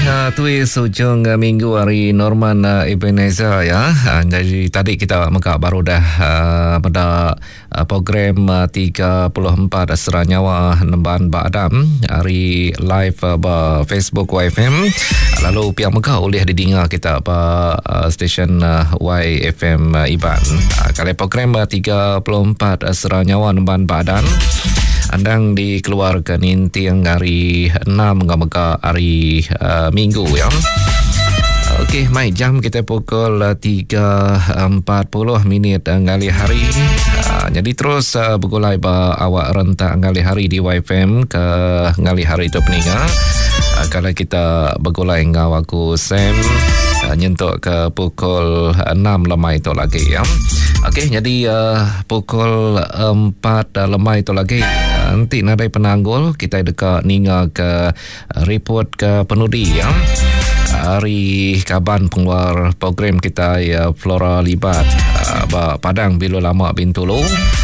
tuis hujung minggu hari Norman Ebenezer ya. Jadi tadi kita baru dah pada program 34 Asra Nyawa Nemban Badam hari live Facebook YFM. Lalu pihak Mekah boleh didengar kita stesen YFM Iban. Kali program 34 Asra Nyawa Nemban Badan andang dikeluarkan intiang hari 6 hingga hari Minggu ya. Okey, mai jam kita pukul 3.40 ngali hari. Jadi terus bergulai awak rentak ngali hari di YFM ke ngali hari itu peninga. Kalau kita bergulai dengan aku Sam nyentuk ke pukul 6 lemah itu lagi ya. Okey, jadi pukul 4 lemah itu lagi nanti nadai penanggul kita dekat ninga ke report ke penudi ya. Hari kaban pengeluar program kita ya Flora Libat Padang Bilo Lama Bintulu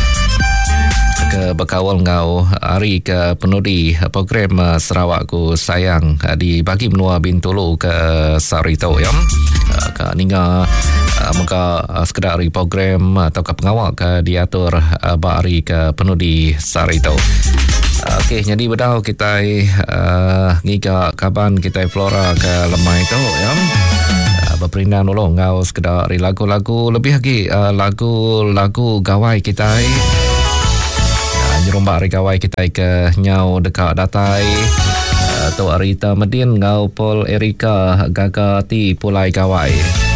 ke berkawal ngau hari ke penudi program Sarawakku Sayang dibagi menua Bintulu ke Sarito ya. Ke ninga muka sekedar hari program atau ke pengawal ke diatur hari ke penudi Sarito. Okey, jadi bedau kita ngiga kaban kita Flora ke lemah itu ya. Berperindah dulu ngau sekedar lagu-lagu lebih lagi lagu-lagu gawai kita nyerombak hari gawai kita ke nyau dekat datai atau Arita Medin ngau Pol Erika Gagati Pulai Gawai.